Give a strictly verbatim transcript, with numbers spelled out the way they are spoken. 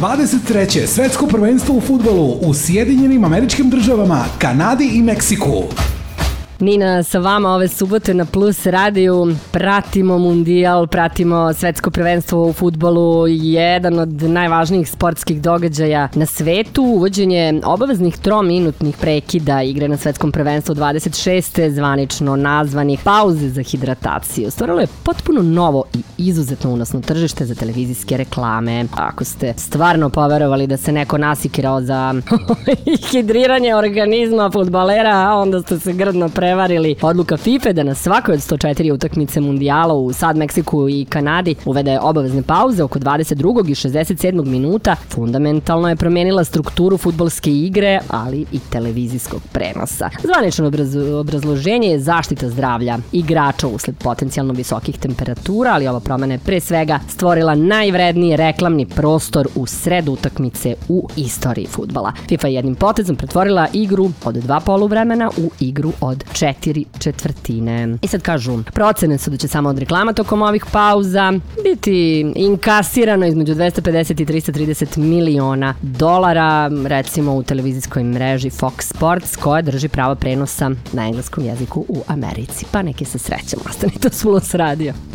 dvadeset treće svetsko prvenstvo u fudbalu u Sjedinjenim Američkim Državama, Kanadi i Meksiku. Nina sa vama ove subote na Plus radiju. Pratimo mundijal, pratimo svetsko prvenstvo u fudbalu, jedan od najvažnijih sportskih događaja na svetu. Uvođenje obaveznih trominutnih prekida igre na svetskom prvenstvu dvadeset šeste zvanično nazvanih pauze za hidrataciju. Stvorilo je potpuno novo i izuzetno unosno tržište za televizijske reklame. Ako ste stvarno poverovali da se neko nasikirao za hidriranje organizma fudbalera, onda ste se grdno pre prevarili. Odluka FIFA da na svakoj od sto četiri utakmice mundijala u sad Meksiku i Kanadi uvede obavezne pauze oko dvadeset drugog i šezdeset sedmog minuta fundamentalno je promijenila strukturu fudbalske igre, ali i televizijskog prenosa. Zvanično obraz- obrazloženje je zaštita zdravlja igrača usled potencijalno visokih temperatura, ali ova promena je pre svega stvorila najvredniji reklamni prostor u sred utakmice u istoriji fudbala. FIFA je jednim potezom pretvorila igru od dva poluvremena u igru od četiri četvrtine. I sad kažu, procene su da će samo od reklama tokom ovih pauza biti inkasirano između dvesta pedeset i trista trideset miliona dolara, recimo u televizijskoj mreži Fox Sports, koja drži pravo prenosa na engleskom jeziku u Americi. Pa neki se srećemo, ostanite uz Plus radio.